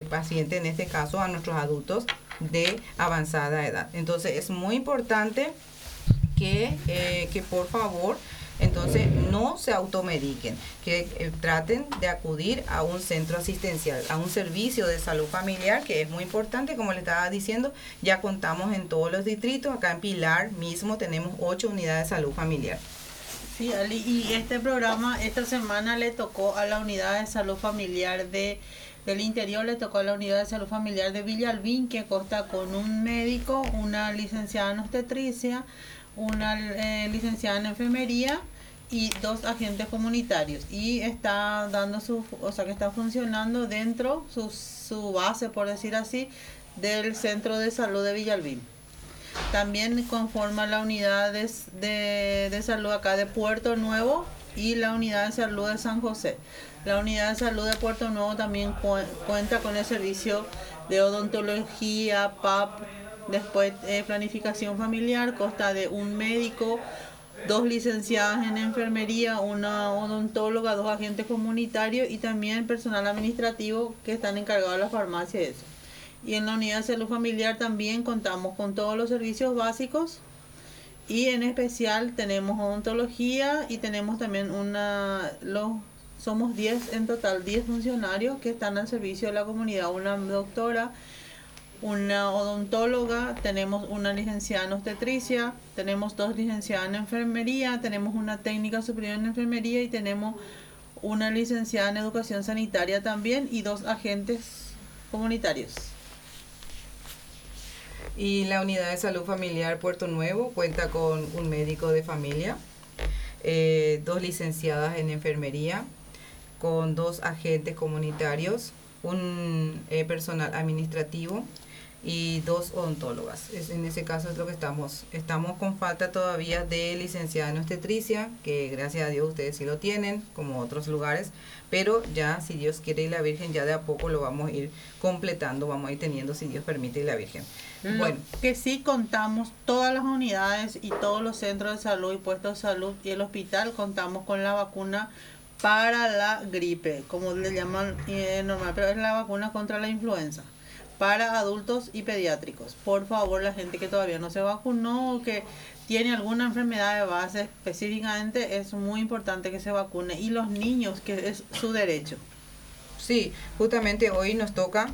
paciente, en este caso a nuestros adultos de avanzada edad. Entonces es muy importante que por favor, entonces no se automediquen, que traten de acudir a un centro asistencial, a un servicio de salud familiar, que es muy importante. Como le estaba diciendo, ya contamos en todos los distritos. Acá en Pilar mismo tenemos 8 unidades de salud familiar. Sí, Ali, y este programa esta semana le tocó a la unidad de salud familiar del interior, le tocó a la unidad de salud familiar de Villalbín, que consta con un médico, una licenciada en obstetricia, una licenciada en enfermería y 2 agentes comunitarios, y está dando que está funcionando dentro su base, por decir así, del centro de salud de Villalbín. También conforma la unidad de salud acá de Puerto Nuevo y la unidad de salud de San José. La unidad de salud de Puerto Nuevo también cuenta con el servicio de odontología, PAP, después planificación familiar, consta de un médico, 2 licenciadas en enfermería, una odontóloga, 2 agentes comunitarios y también personal administrativo que están encargados de la farmacia y eso. Y en la unidad de salud familiar también contamos con todos los servicios básicos, y en especial tenemos odontología y tenemos también somos 10 en total, 10 funcionarios que están al servicio de la comunidad, una doctora, una odontóloga, tenemos una licenciada en obstetricia, tenemos 2 licenciadas en enfermería, tenemos una técnica superior en enfermería y tenemos una licenciada en educación sanitaria también, y 2 agentes comunitarios. Y la unidad de salud familiar Puerto Nuevo cuenta con un médico de familia, 2 licenciadas en enfermería, con 2 agentes comunitarios, un personal administrativo y 2 odontólogas. En ese caso es lo que estamos con falta todavía de licenciada en obstetricia, que gracias a Dios ustedes sí lo tienen, como otros lugares, pero ya, si Dios quiere y la Virgen, ya de a poco lo vamos a ir completando, vamos a ir teniendo, si Dios permite y la Virgen. Bueno, que sí contamos, todas las unidades y todos los centros de salud y puestos de salud y el hospital, contamos con la vacuna para la gripe, como le llaman normal, pero es la vacuna contra la influenza, para adultos y pediátricos. Por favor, la gente que todavía no se vacunó o que tiene alguna enfermedad de base específicamente, es muy importante que se vacune, y los niños, que es su derecho. Sí, justamente hoy nos toca,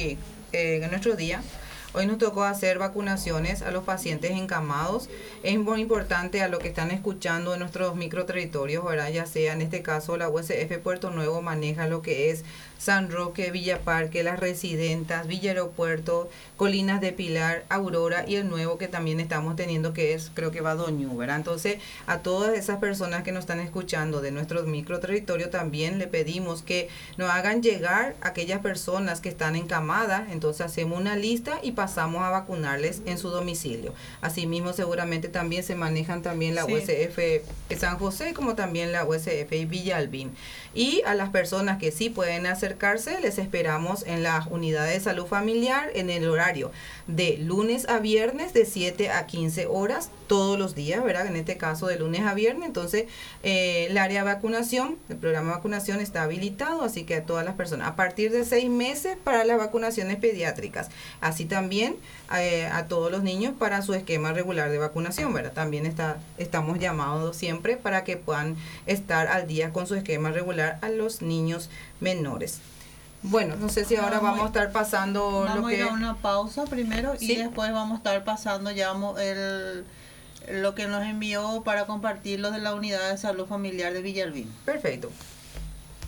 en nuestro día, hoy nos tocó hacer vacunaciones a los pacientes encamados. Es muy importante a lo que están escuchando en nuestros microterritorios, ¿verdad? Ya sea en este caso la USF Puerto Nuevo maneja lo que es San Roque, Villa Parque, Las Residentas, Villa Aeropuerto, Colinas de Pilar, Aurora y el nuevo que también estamos teniendo, que es, creo que va Doñu, ¿verdad? Entonces, a todas esas personas que nos están escuchando de nuestro microterritorio también le pedimos que nos hagan llegar a aquellas personas que están encamadas. Entonces hacemos una lista y pasamos a vacunarles en su domicilio. Asimismo, seguramente también se manejan también la USF de San José, como también la USF Villalbín. Y a las personas que sí pueden acercarse, les esperamos en las unidades de salud familiar en el horario de lunes a viernes de 7 a 15 horas, todos los días, ¿verdad? En este caso de lunes a viernes. Entonces, el área de vacunación, el programa de vacunación está habilitado, así que a todas las personas, a partir de 6 meses para las vacunaciones pediátricas, así también a todos los niños para su esquema regular de vacunación, ¿verdad? También estamos llamados siempre para que puedan estar al día con su esquema regular a los niños menores. Bueno, no sé si ahora vamos a estar pasando vamos a ir a una pausa primero, ¿sí? Y después vamos a estar pasando ya lo que nos envió para compartirlo de la unidad de salud familiar de Villalbín. Perfecto.